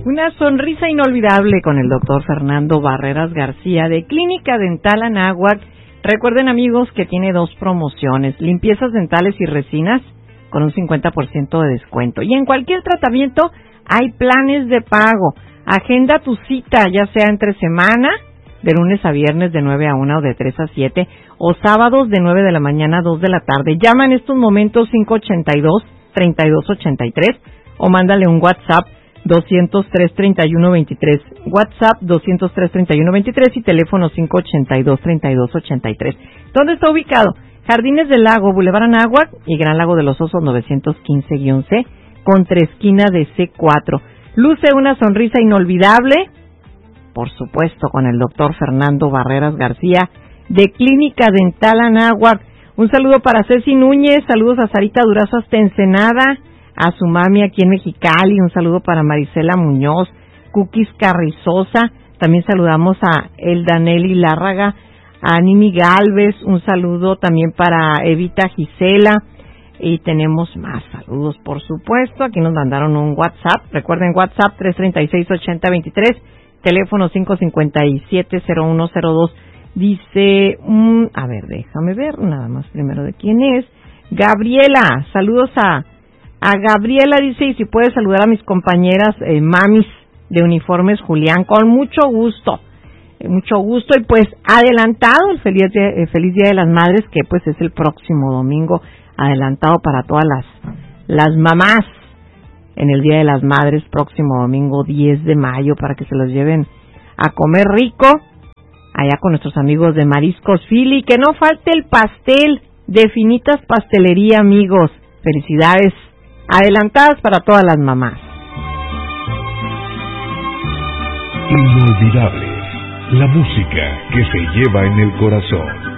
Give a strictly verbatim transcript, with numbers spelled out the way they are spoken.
Una sonrisa inolvidable con el doctor Fernando Barreras García de Clínica Dental Anáhuac. Recuerden, amigos, que tiene dos promociones: limpiezas dentales y resinas con un cincuenta por ciento de descuento. Y en cualquier tratamiento hay planes de pago. Agenda tu cita, ya sea entre semana, de lunes a viernes de nueve a una o de tres a siete, o sábados de nueve de la mañana a dos de la tarde. Llama en estos momentos cinco ochenta y dos, treinta y dos ochenta y tres o mándale un WhatsApp doscientos tres, treinta y uno veintitrés, WhatsApp doscientos tres, treinta y uno veintitrés y teléfono cinco ochenta y dos, treinta y dos ochenta y tres. ¿Dónde está ubicado? Jardines del Lago, Boulevard Anáhuac y Gran Lago de los Osos novecientos quince C, contra esquina de C cuatro. Luce una sonrisa inolvidable, por supuesto, con el doctor Fernando Barreras García de Clínica Dental Anáhuac. Un saludo para Ceci Núñez, saludos a Sarita Durazo hasta Ensenada, a su mami aquí en Mexicali, un saludo para Marisela Muñoz, Cookies Carrizosa, también saludamos a Elda Nelly Lárraga, a Nimi Galvez, un saludo también para Evita Gisela, y tenemos más saludos, por supuesto. Aquí nos mandaron un WhatsApp, recuerden WhatsApp tres treinta y seis, ochenta veintitrés, teléfono cinco cincuenta y siete, cero uno cero dos. Dice, um, a ver, déjame ver nada más primero de quién es. Gabriela, saludos a A Gabriela, dice, y si puede saludar a mis compañeras eh, mamis de Uniformes Julián, con mucho gusto, eh, mucho gusto, y pues adelantado el feliz día, eh, feliz día de las Madres, que pues es el próximo domingo, adelantado para todas las, las mamás, en el Día de las Madres, próximo domingo diez de mayo, para que se los lleven a comer rico, allá con nuestros amigos de Mariscos Philly, que no falte el pastel de Finitas Pastelería, amigos, felicidades adelantadas para todas las mamás. Inolvidable, la música que se lleva en el corazón.